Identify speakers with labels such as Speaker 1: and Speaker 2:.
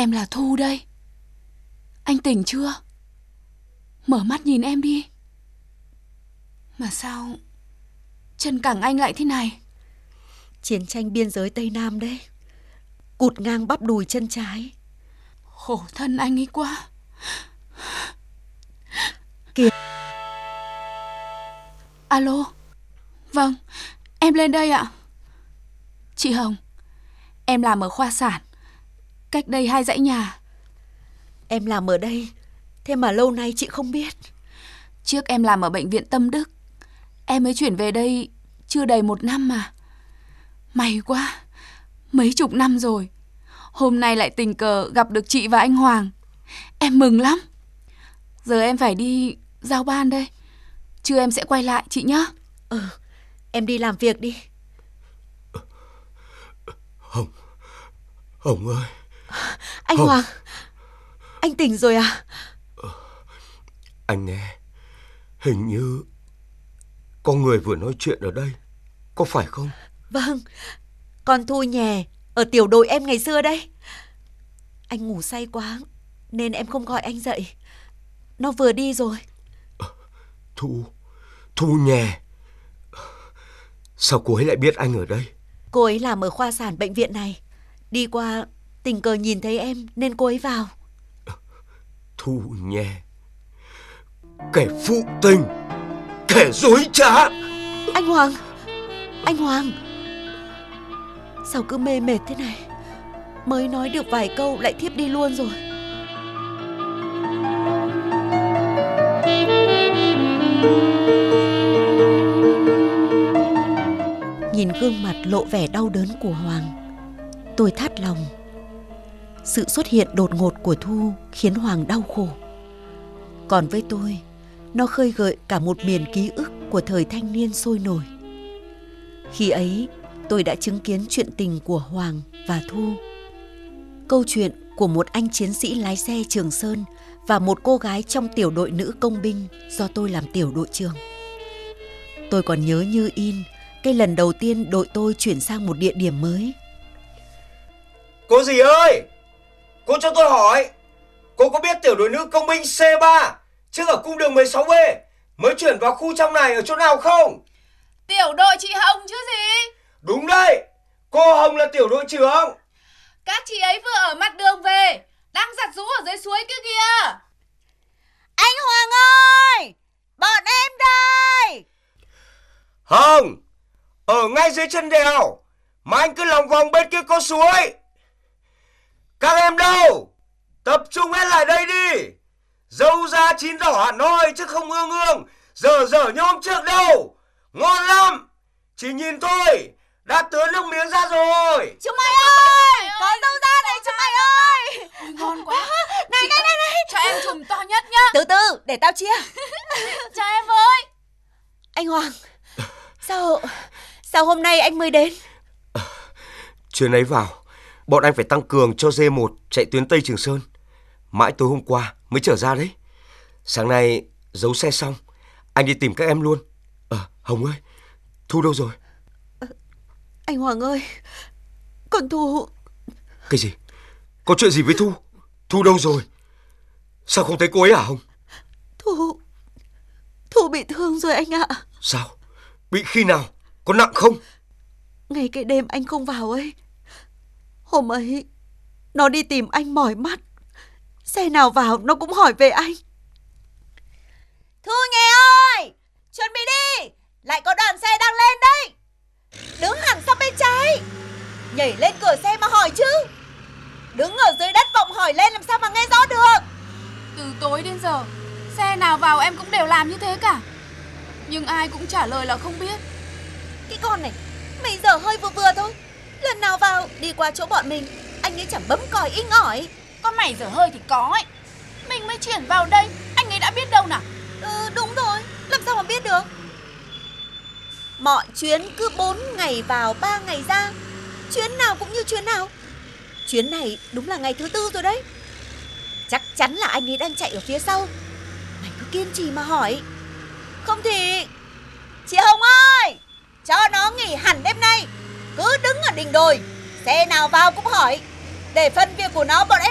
Speaker 1: Em là Thu đây. Anh tỉnh chưa? Mở mắt nhìn em đi. Mà sao chân cẳng anh lại thế này?
Speaker 2: Chiến tranh biên giới Tây Nam đấy. Cụt ngang bắp đùi chân trái.
Speaker 1: Khổ thân anh ấy quá.
Speaker 2: Kìa.
Speaker 1: Alo. Vâng, em lên đây ạ. Chị Hồng, em làm ở khoa sản, cách đây 2 dãy nhà.
Speaker 2: Em làm ở đây, thế mà lâu nay chị không biết.
Speaker 1: Trước em làm ở bệnh viện Tâm Đức. Em mới chuyển về đây chưa đầy 1 năm mà. May quá, mấy chục năm rồi, hôm nay lại tình cờ gặp được chị và anh Hoàng. Em mừng lắm. Giờ em phải đi giao ban đây. Trưa em sẽ quay lại chị nhé.
Speaker 2: Em đi làm việc đi.
Speaker 3: Hồng ơi.
Speaker 2: Anh
Speaker 3: Hồng.
Speaker 2: Hoàng, anh tỉnh rồi à?
Speaker 3: Anh nghe, hình như có người vừa nói chuyện ở đây, có phải không?
Speaker 2: Vâng, con Thu nhè ở tiểu đội em ngày xưa đây. Anh ngủ say quá nên em không gọi anh dậy. Nó vừa đi rồi.
Speaker 3: Thu nhè. Sao cô ấy lại biết anh ở đây?
Speaker 2: Cô ấy làm ở khoa sản bệnh viện này. Đi qua tình cờ nhìn thấy em nên cô ấy vào.
Speaker 3: Thu nhè, kẻ phụ tình, kẻ dối trá.
Speaker 2: Anh Hoàng, anh Hoàng, sao cứ mê mệt thế này? Mới nói được vài câu lại thiếp đi luôn rồi. Nhìn gương mặt lộ vẻ đau đớn của Hoàng, tôi thắt lòng. Sự xuất hiện đột ngột của Thu khiến Hoàng đau khổ. Còn với tôi, nó khơi gợi cả một miền ký ức của thời thanh niên sôi nổi. Khi ấy, tôi đã chứng kiến chuyện tình của Hoàng và Thu. Câu chuyện của một anh chiến sĩ lái xe Trường Sơn và một cô gái trong tiểu đội nữ công binh do tôi làm tiểu đội trưởng. Tôi còn nhớ như in cái lần đầu tiên đội tôi chuyển sang một địa điểm mới.
Speaker 4: Cô gì ơi, cô cho tôi hỏi, cô có biết tiểu đội nữ công binh C3 trước ở cung đường 16B mới chuyển vào khu trong này ở chỗ nào không?
Speaker 1: Tiểu đội chị Hồng chứ gì?
Speaker 4: Đúng đấy, cô Hồng là tiểu đội trưởng.
Speaker 1: Các chị ấy vừa ở mặt đường về, đang giặt giũ ở dưới suối kia kìa.
Speaker 2: Anh Hoàng ơi, bọn em đây.
Speaker 4: Hồng, ở ngay dưới chân đèo, mà anh cứ lòng vòng bên kia có suối. Các em đâu? Tập trung hết lại đây đi. Dâu da chín đỏ hẳn hoi chứ không ương ương, dở như hôm trước đâu. Ngon lắm, chỉ nhìn thôi đã tứa nước miếng ra rồi.
Speaker 2: Chúng mày ơi, có dâu da này chúng mày ơi.
Speaker 1: Ui, ngon quá.
Speaker 2: Này.
Speaker 1: Cho em chùm to nhất nhá.
Speaker 2: Từ từ, để tao chia.
Speaker 1: Cho em với.
Speaker 2: Anh Hoàng, sao hôm nay anh mới đến?
Speaker 3: Chuyến ấy vào, bọn anh phải tăng cường cho D1 chạy tuyến Tây Trường Sơn. Mãi tối hôm qua mới trở ra đấy. Sáng nay giấu xe xong, anh đi tìm các em luôn. Hồng ơi, Thu đâu rồi?
Speaker 2: Anh Hoàng ơi, con Thu...
Speaker 3: Cái gì? Có chuyện gì với Thu? Thu đâu rồi? Sao không thấy cô ấy hả Hồng?
Speaker 2: Thu bị thương rồi anh ạ.
Speaker 3: Sao? Bị khi nào? Có nặng không?
Speaker 2: Ngay cái đêm anh không vào ấy, hôm ấy nó đi tìm anh mỏi mắt. Xe nào vào nó cũng hỏi về anh. Thu nghe ơi, chuẩn bị đi, lại có đoàn xe đang lên đấy. Đứng hẳn sang bên trái, nhảy lên cửa xe mà hỏi chứ. Đứng ở dưới đất vọng hỏi lên làm sao mà nghe rõ được.
Speaker 1: Từ tối đến giờ, xe nào vào em cũng đều làm như thế cả. Nhưng ai cũng trả lời là không biết.
Speaker 2: Cái con này, mày dở hơi vừa thôi. Lần nào vào đi qua chỗ bọn mình, anh ấy chẳng bấm còi inh ỏi.
Speaker 1: Con mày dở hơi thì có ấy. Mình mới chuyển vào đây, anh ấy đã biết đâu nào.
Speaker 2: Đúng rồi, làm sao mà biết được. Mọi chuyến cứ 4 ngày vào 3 ngày ra, chuyến nào cũng như chuyến nào. Chuyến này đúng là ngày thứ 4 rồi đấy. Chắc chắn là anh ấy đang chạy ở phía sau. Mày cứ kiên trì mà hỏi. Không thì chị Hồng ơi, cho nó nghỉ hẳn đêm nay. Cứ đứng ở đỉnh đồi, xe nào vào cũng hỏi. Để phân việc của nó bọn em